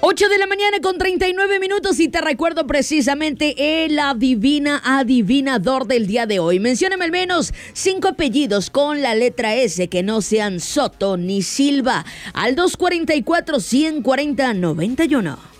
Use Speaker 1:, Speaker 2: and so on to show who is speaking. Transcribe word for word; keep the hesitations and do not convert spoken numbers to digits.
Speaker 1: ocho de la mañana con treinta y nueve minutos y te recuerdo precisamente el adivina adivinador del día de hoy. Mencióname al menos cinco apellidos con la letra S que no sean Soto ni Silva al dos cuatro cuatro, uno cero cuatro cero, nueve uno.